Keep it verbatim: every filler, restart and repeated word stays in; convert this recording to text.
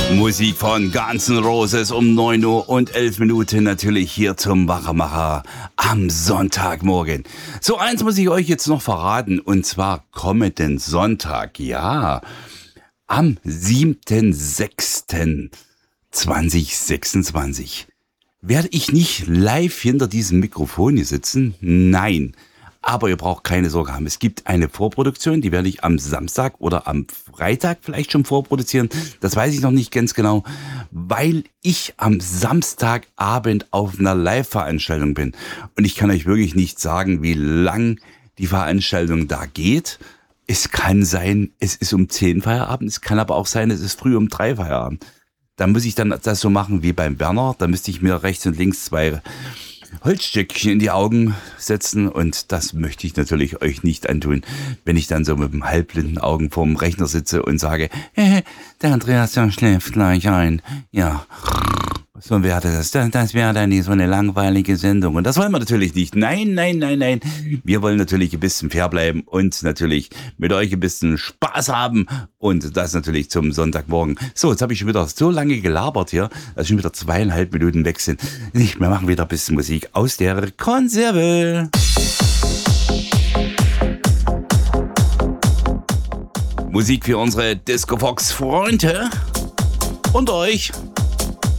Musik von Guns N' Roses um neun Uhr und elf Minuten natürlich hier zum Wachemacher am Sonntagmorgen. So, eins muss ich euch jetzt noch verraten, und zwar kommenden Sonntag, ja, am siebten sechsten zweitausendsechsundzwanzig werde ich nicht live hinter diesem Mikrofon hier sitzen, nein. Aber ihr braucht keine Sorge haben. Es gibt eine Vorproduktion, die werde ich am Samstag oder am Freitag vielleicht schon vorproduzieren. Das weiß ich noch nicht ganz genau, weil ich am Samstagabend auf einer Live-Veranstaltung bin. Und ich kann euch wirklich nicht sagen, wie lang die Veranstaltung da geht. Es kann sein, es ist um zehn Feierabend. Es kann aber auch sein, es ist früh um drei Feierabend. Da muss ich dann das so machen wie beim Berner. Da müsste ich mir rechts und links zwei Holzstückchen in die Augen setzen, und das möchte ich natürlich euch nicht antun, wenn ich dann so mit dem halbblinden Augen vorm Rechner sitze und sage, hey, der Andreas, der schläft gleich ein. Ja, so wäre das. Das wäre dann nicht so eine langweilige Sendung. Und das wollen wir natürlich nicht. Nein, nein, nein, nein. Wir wollen natürlich ein bisschen fair bleiben und natürlich mit euch ein bisschen Spaß haben. Und das natürlich zum Sonntagmorgen. So, jetzt habe ich schon wieder so lange gelabert hier, dass schon wieder zweieinhalb Minuten weg sind. Wir machen wieder ein bisschen Musik aus der Konserve. Musik für unsere Disco Fox Freunde und euch.